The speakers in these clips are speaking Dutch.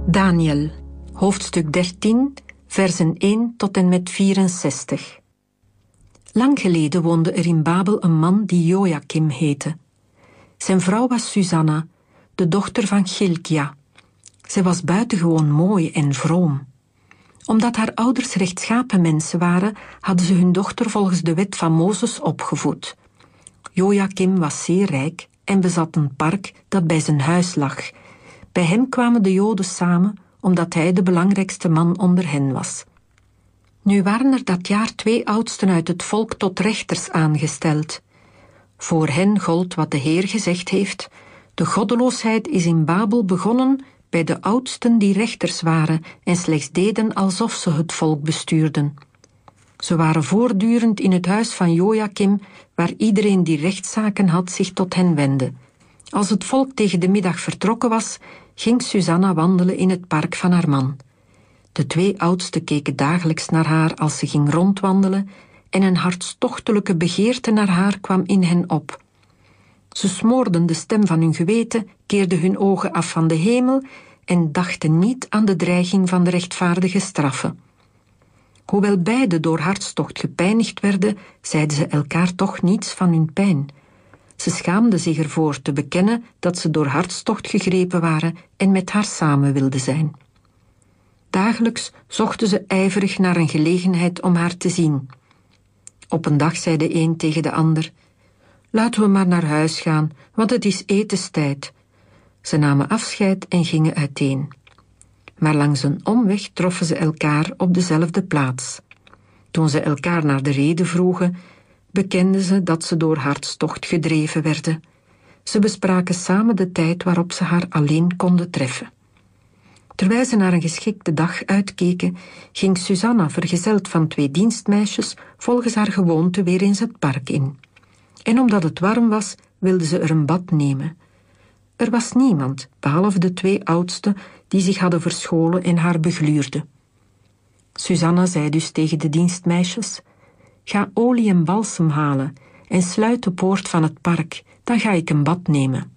Daniel, hoofdstuk 13, versen 1 tot en met 64. Lang geleden woonde er in Babel een man die Jojakim heette. Zijn vrouw was Susanna, de dochter van Chilkia. Zij was buitengewoon mooi en vroom. Omdat haar ouders rechtschapen mensen waren, hadden ze hun dochter volgens de wet van Mozes opgevoed. Jojakim was zeer rijk en bezat een park dat bij zijn huis lag. Bij hem kwamen de Joden samen, omdat hij de belangrijkste man onder hen was. Nu waren er dat jaar 2 oudsten uit het volk tot rechters aangesteld. Voor hen gold wat de Heer gezegd heeft: de goddeloosheid is in Babel begonnen bij de oudsten die rechters waren en slechts deden alsof ze het volk bestuurden. Ze waren voortdurend in het huis van Jojakim, waar iedereen die rechtszaken had zich tot hen wendde. Als het volk tegen de middag vertrokken was, ging Susanna wandelen in het park van haar man. De 2 oudsten keken dagelijks naar haar als ze ging rondwandelen en een hartstochtelijke begeerte naar haar kwam in hen op. Ze smoorden de stem van hun geweten, keerden hun ogen af van de hemel en dachten niet aan de dreiging van de rechtvaardige straffe. Hoewel beiden door hartstocht gepijnigd werden, zeiden ze elkaar toch niets van hun pijn. Ze schaamden zich ervoor te bekennen dat ze door hartstocht gegrepen waren en met haar samen wilden zijn. Dagelijks zochten ze ijverig naar een gelegenheid om haar te zien. Op een dag zei de een tegen de ander: laten we maar naar huis gaan, want het is etenstijd. Ze namen afscheid en gingen uiteen. Maar langs een omweg troffen ze elkaar op dezelfde plaats. Toen ze elkaar naar de reden vroegen, bekenden ze dat ze door hartstocht gedreven werden. Ze bespraken samen de tijd waarop ze haar alleen konden treffen. Terwijl ze naar een geschikte dag uitkeken, ging Susanna, vergezeld van 2 dienstmeisjes, volgens haar gewoonte weer eens het park in. En omdat het warm was, wilde ze er een bad nemen. Er was niemand, behalve de 2 oudsten, die zich hadden verscholen en haar begluurden. Susanna zei dus tegen de dienstmeisjes: ga olie en balsem halen en sluit de poort van het park, dan ga ik een bad nemen.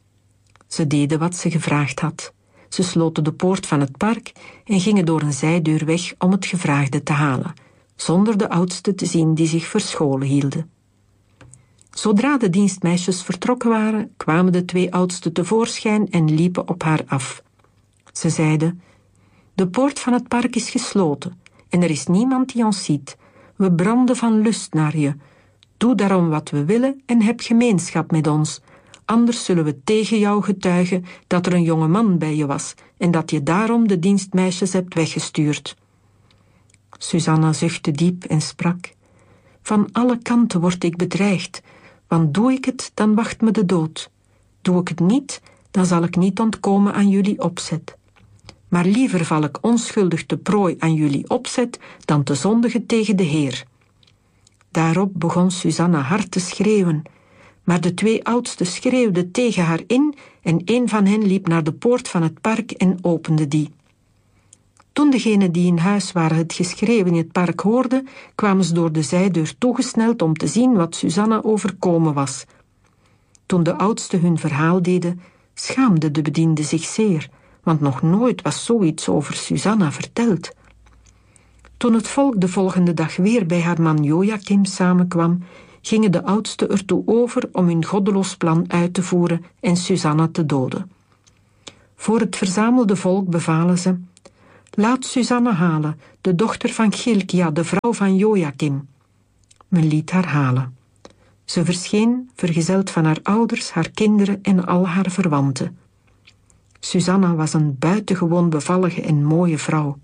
Ze deden wat ze gevraagd had. Ze sloten de poort van het park en gingen door een zijdeur weg om het gevraagde te halen, zonder de oudsten te zien die zich verscholen hielden. Zodra de dienstmeisjes vertrokken waren, kwamen de 2 oudsten tevoorschijn en liepen op haar af. Ze zeiden: de poort van het park is gesloten en er is niemand die ons ziet. We branden van lust naar je. Doe daarom wat we willen en heb gemeenschap met ons. Anders zullen we tegen jou getuigen dat er een jonge man bij je was en dat je daarom de dienstmeisjes hebt weggestuurd. Susanna zuchtte diep en sprak: van alle kanten word ik bedreigd, want doe ik het, dan wacht me de dood. Doe ik het niet, dan zal ik niet ontkomen aan jullie opzet. Maar liever val ik onschuldig te prooi aan jullie opzet dan te zondigen tegen de Heer. Daarop begon Susanna hard te schreeuwen, maar de 2 oudsten schreeuwden tegen haar in en een van hen liep naar de poort van het park en opende die. Toen degenen die in huis waren het geschreeuw in het park hoorden, kwamen ze door de zijdeur toegesneld om te zien wat Susanna overkomen was. Toen de oudsten hun verhaal deden, schaamde de bediende zich zeer, want nog nooit was zoiets over Susanna verteld. Toen het volk de volgende dag weer bij haar man Jojakim samenkwam, gingen de oudsten ertoe over om hun goddeloos plan uit te voeren en Susanna te doden. Voor het verzamelde volk bevalen ze: laat Susanna halen, de dochter van Chilkia, de vrouw van Jojakim. Men liet haar halen. Ze verscheen, vergezeld van haar ouders, haar kinderen en al haar verwanten. Susanna was een buitengewoon bevallige en mooie vrouw.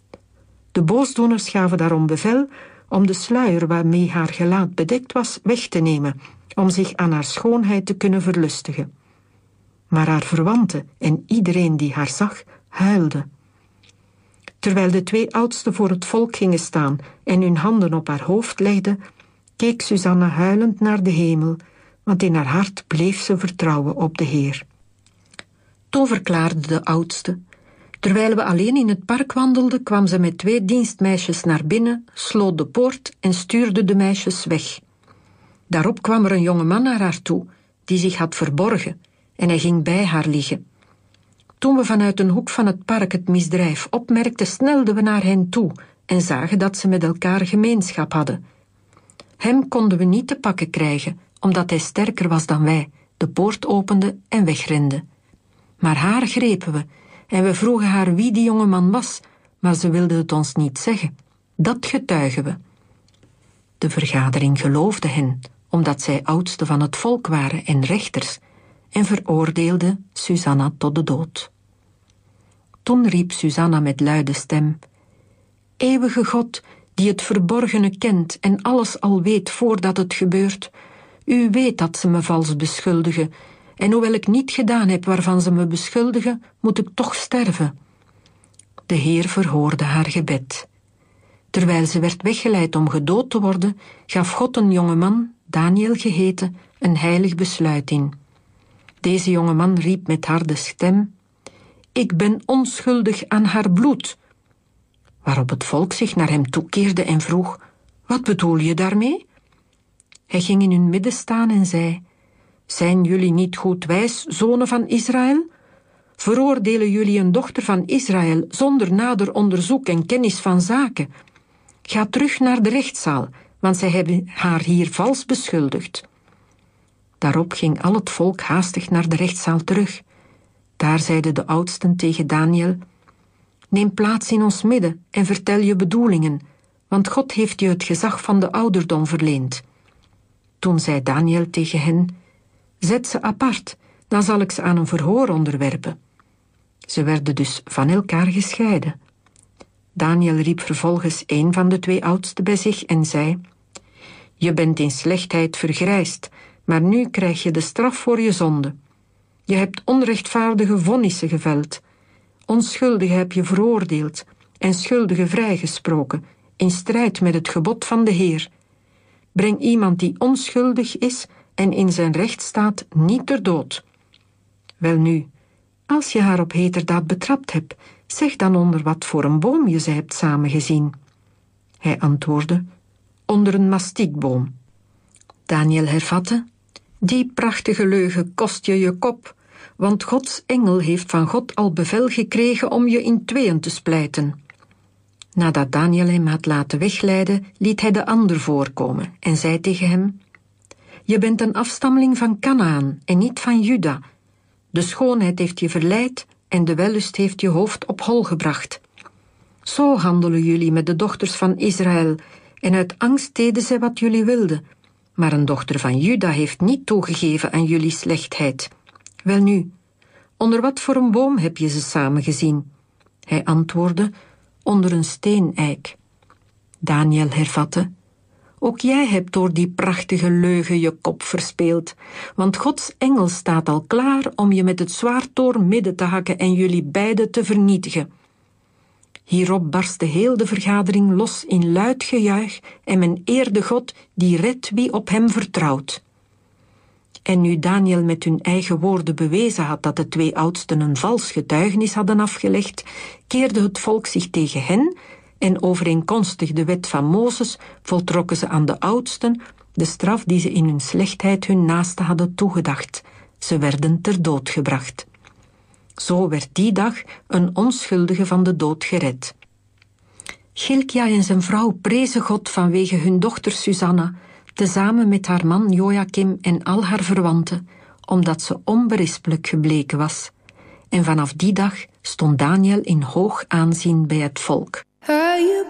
De boosdoeners gaven daarom bevel om de sluier waarmee haar gelaat bedekt was weg te nemen, om zich aan haar schoonheid te kunnen verlustigen. Maar haar verwanten en iedereen die haar zag, huilde. Terwijl de 2 oudsten voor het volk gingen staan en hun handen op haar hoofd legden, keek Susanna huilend naar de hemel, want in haar hart bleef ze vertrouwen op de Heer. Toen verklaarde de oudste: terwijl we alleen in het park wandelden, kwam ze met 2 dienstmeisjes naar binnen, sloot de poort en stuurde de meisjes weg. Daarop kwam er een jonge man naar haar toe, die zich had verborgen, en hij ging bij haar liggen. Toen we vanuit een hoek van het park het misdrijf opmerkten, snelden we naar hen toe en zagen dat ze met elkaar gemeenschap hadden. Hem konden we niet te pakken krijgen, omdat hij sterker was dan wij, de poort opende en wegrende. Maar haar grepen we en we vroegen haar wie die jonge man was, maar ze wilde het ons niet zeggen. Dat getuigen we. De vergadering geloofde hen, omdat zij oudste van het volk waren en rechters, en veroordeelde Susanna tot de dood. Toen riep Susanna met luide stem: Eeuwige God, die het verborgene kent en alles al weet voordat het gebeurt, u weet dat ze me vals beschuldigen, en hoewel ik niet gedaan heb waarvan ze me beschuldigen, moet ik toch sterven. De Heer verhoorde haar gebed. Terwijl ze werd weggeleid om gedood te worden, gaf God een jongeman, Daniel geheten, een heilig besluit in. Deze jongeman riep met harde stem: Ik ben onschuldig aan haar bloed. Waarop het volk zich naar hem toekeerde en vroeg: Wat bedoel je daarmee? Hij ging in hun midden staan en zei: Zijn jullie niet goed wijs, zonen van Israël? Veroordelen jullie een dochter van Israël zonder nader onderzoek en kennis van zaken? Ga terug naar de rechtszaal, want zij hebben haar hier vals beschuldigd. Daarop ging al het volk haastig naar de rechtszaal terug. Daar zeiden de oudsten tegen Daniel: Neem plaats in ons midden en vertel je bedoelingen, want God heeft je het gezag van de ouderdom verleend. Toen zei Daniel tegen hen: Zet ze apart, dan zal ik ze aan een verhoor onderwerpen. Ze werden dus van elkaar gescheiden. Daniel riep vervolgens een van de 2 oudsten bij zich en zei: Je bent in slechtheid vergrijsd, maar nu krijg je de straf voor je zonde. Je hebt onrechtvaardige vonnissen geveld. Onschuldigen heb je veroordeeld en schuldigen vrijgesproken, in strijd met het gebod van de Heer. Breng iemand die onschuldig is en in zijn recht staat niet ter dood. Welnu, als je haar op heterdaad betrapt hebt, zeg dan onder wat voor een boom je ze hebt samengezien. Hij antwoordde: Onder een mastiekboom. Daniel hervatte: Die prachtige leugen kost je je kop, want Gods engel heeft van God al bevel gekregen om je in 2 te splijten. Nadat Daniel hem had laten wegleiden, liet hij de ander voorkomen en zei tegen hem: Je bent een afstammeling van Kanaan en niet van Juda. De schoonheid heeft je verleid en de wellust heeft je hoofd op hol gebracht. Zo handelen jullie met de dochters van Israël, en uit angst deden zij wat jullie wilden. Maar een dochter van Juda heeft niet toegegeven aan jullie slechtheid. Welnu, onder wat voor een boom heb je ze samengezien? Hij antwoordde: Onder een steeneik. Daniel hervatte: Ook jij hebt door die prachtige leugen je kop verspeeld, want Gods engel staat al klaar om je met het zwaard door midden te hakken en jullie beiden te vernietigen. Hierop barstte heel de vergadering los in luid gejuich en men eerde God die redt wie op hem vertrouwt. En nu Daniel met hun eigen woorden bewezen had dat de 2 oudsten een vals getuigenis hadden afgelegd, keerde het volk zich tegen hen en overeenkomstig de wet van Mozes voltrokken ze aan de oudsten de straf die ze in hun slechtheid hun naasten hadden toegedacht. Ze werden ter dood gebracht. Zo werd die dag een onschuldige van de dood gered. Chilkia en zijn vrouw prezen God vanwege hun dochter Susanna, tezamen met haar man Jojakim en al haar verwanten, omdat ze onberispelijk gebleken was. En vanaf die dag stond Daniel in hoog aanzien bij het volk.